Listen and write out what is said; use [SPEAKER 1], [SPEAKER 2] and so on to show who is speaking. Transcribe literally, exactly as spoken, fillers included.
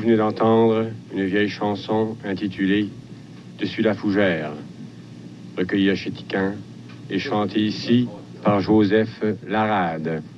[SPEAKER 1] venez d'entendre une vieille chanson intitulée « Dessus la fougère », recueillie à Chétiquin et chantée ici par Joseph Larade.